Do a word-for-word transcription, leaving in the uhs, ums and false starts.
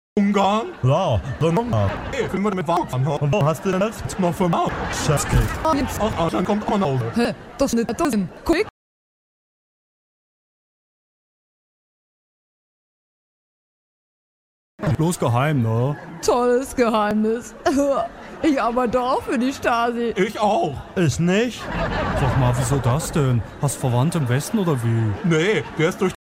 Ungarn? Ja, dann Ungarn. Hey, können wir damit warten? Und wo hast du denn das? Noch für Mau. Scheißkind. Aus Deutschland kommt auch noch. Hä, das ist nicht das. Quick. Bloß geheim, ne? Tolles Geheimnis. Ich arbeite auch für die Stasi. Ich auch. Ich nicht. Sag mal, wieso das denn? Hast Verwandte im Westen oder wie? Nee, der ist durch